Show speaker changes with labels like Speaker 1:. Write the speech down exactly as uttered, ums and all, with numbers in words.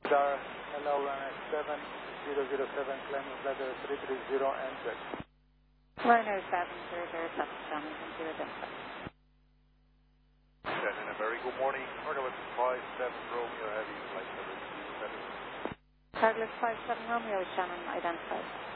Speaker 1: Star, hello, runner seven zero zero seven, climb ladder three three zero, and check.
Speaker 2: Runner seven zero zero seven, Shannon, zero zero seven.
Speaker 3: Shannon, a very good morning. Cardiff five seven Romeo Heavy, flight number two seven.
Speaker 2: Cardiff five seven Romeo, Shannon, identified.